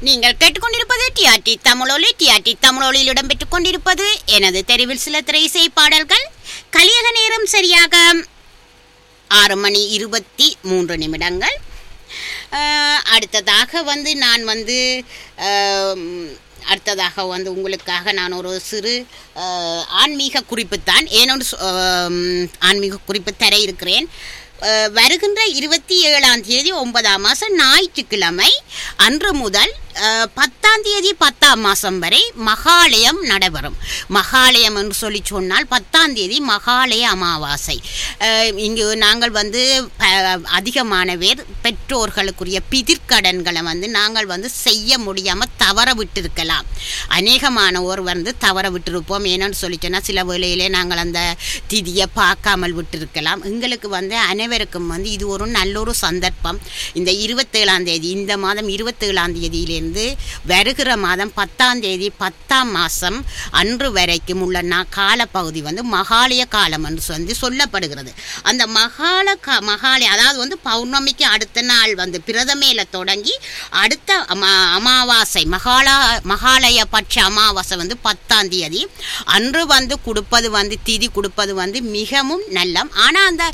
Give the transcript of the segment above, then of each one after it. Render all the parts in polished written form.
நீங்கள் கேட்டுக்கொண்டிருப்பது டிஆர்டி தமிழொலி. டிஆர்டி தமிழொலியில் இடம்பெற்றுக் கொண்டிருப்பது எனது தெருவில் சில திரைசை பாடல்கள். கலியக நேரம் சரியாக 6:23. அடுத்ததாக நான் உங்களுக்காக நான் ஒரு சிறு ஆன்மீக குறிப்புத்தான் ஆன்மீக குறிப்பு தர இருக்கிறேன். வருகின்ற 27ஆம் தேதி 9ஆம் மாதம் ஞாயிற்றுக்கிழமை அன்று முதல் 10ஆம் தேதி 10ஆம் மாதம் வரை மகாலயம் நடைபெறும். மகாலயம் என்று சொல்லி சொன்னால் 10ஆம் தேதி மகாலய அமாவாசை. இங்கு நாங்கள் அதிகமான பேர் பெற்றோர்களுக்குரிய பிதிர்க்கடன்களை நாங்கள் செய்ய முடியாமல் தவற விட்டிருக்கலாம். அநேகமானோர் தவற விட்டிருப்போம். ஏன்னு சொல்லி சொன்னால் சில வேளையிலே நாங்கள் அந்த திதியை பார்க்காமல் விட்டிருக்கலாம். எங்களுக்கு அனைவருக்கும் இது ஒரு நல்ல ஒரு சந்தர்ப்பம். இந்த 27ஆம் தேதி, இந்த மாதம் 27ஆம் தேதியிலிருந்து வருகிற மாதம் 10ஆம் தேதி 10ஆம் மாதம் அன்று வரைக்கும் உள்ள காலப்பகுதி மகாலய காலம் என்று சொல்லப்படுகிறது. அந்த மகாலய அதாவது பௌர்ணமிக்கு அடுத்த நாள் பிரதமையில தொடங்கி அடுத்த அமாவாசை மகாலய பட்ச அமாவாசை 10ஆம் தேதி அன்று கொடுப்பது திதி கொடுப்பது மிகவும் நல்ல. ஆனால் அந்த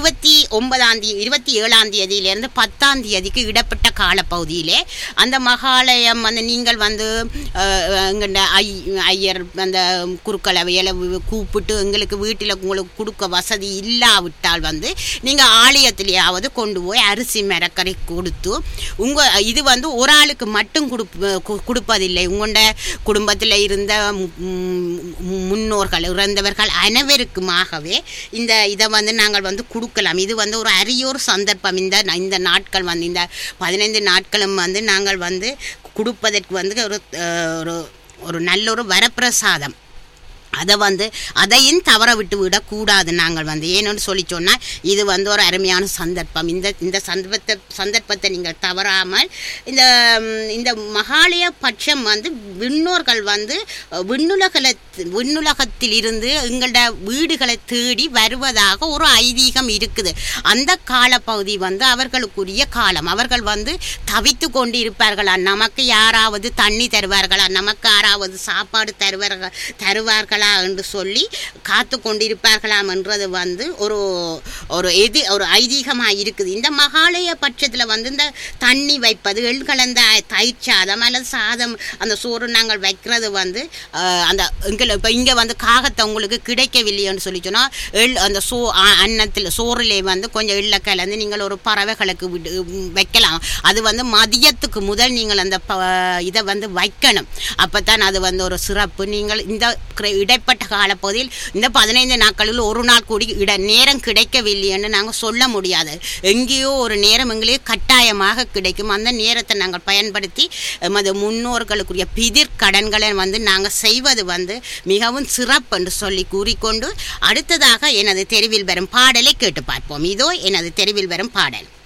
27ஆம் தேதியிலிருந்து 10ஆம் தேதிக்கு இடப்பட்ட காலப்பகுதியிலே அந்த மகாலயம் நீங்கள் ஐயர் அந்த குறுக்களவையில கூப்பிட்டு எங்களுக்கு வீட்டில் உங்களுக்கு கொடுக்க வசதி இல்லாவிட்டால் நீங்கள் ஆலயத்திலேயாவது கொண்டு போய் அரிசி மரக்கறி கொடுத்து இது ஒரு ஆளுக்கு மட்டும் கொடுப்பதில்லை. உங்களோட குடும்பத்தில் இருந்த முன்னோர்கள் இறந்தவர்கள் அனைவருக்குமாகவே இதை நாங்கள் கொடுக்கலாம். இது ஒரு அரியோர் சந்தர்ப்பம். இந்த நாட்கள் இந்த 15 நாட்களும் நாங்கள் கொடுப்பதற்கு ஒரு நல்ல ஒரு வரப்பிரசாதம். அதையும் தவற விட்டு விடக்கூடாது. நாங்கள் ஏன்னு சொல்லி சொன்னால் இது ஒரு அருமையான சந்தர்ப்பம். இந்த சந்தர்ப்பத்தை நீங்கள் தவறாமல் இந்த மகாலய பட்சம் விண்ணோர்கள் விண்ணுலகத்தில் இருந்து எங்களோட வீடுகளை தேடி வருவதாக ஒரு ஐதீகம் இருக்குது. அந்த காலப்பகுதி அவர்களுக்குரிய காலம். அவர்கள் தவித்து கொண்டு இருப்பார்களா, நமக்கு யாராவது தண்ணி தருவார்களா, நமக்கு யாராவது சாப்பாடு தருவார்களா என்று சொல்லி காத்து கொண்டிருப்பார்களாம் என்றது ஒரு ஐதீகமாக இருக்குது. இந்த மகாலய பட்சத்தில் இந்த தண்ணி வைப்பது, எள் கலந்த தயிர் சாதம் அல்லது சாதம் அந்த சோறு நாங்கள் வைக்கிறது அந்த இப்போ இங்கே காகத்தை உங்களுக்கு கிடைக்கவில்லைன்னு சொல்லி சொன்னால் எள் அந்த அன்னத்தில் சோறிலே கொஞ்சம் எள்ள கலந்து நீங்கள் ஒரு பறவைகளுக்கு வைக்கலாம். அது மதியத்துக்கு முதல் நீங்கள் அந்த இதை வைக்கணும். அப்போ தான் அது ஒரு சிறப்பு. நீங்கள் இந்த இடைப்பட்ட காலப்பகுதியில் இந்த 15 நாட்களில் ஒரு நாள் கூடி நேரம் கிடைக்கவில்லை என்று நாங்கள் சொல்ல முடியாது. எங்கேயோ ஒரு நேரம் எங்களுக்கு கட்டாயமாக கிடைக்கும். அந்த நேரத்தை நாங்கள் பயன்படுத்தி முன்னோர்களுக்குரிய பிதிர் கடன்களை நாங்கள் செய்வது மிகவும் சிறப்பு என்று சொல்லி கூறிக்கொண்டு அடுத்ததாக எனது தெருவில் வரும் பாடலை கேட்டு பார்ப்போம். இதோ எனது தெருவில் வரும் பாடல்.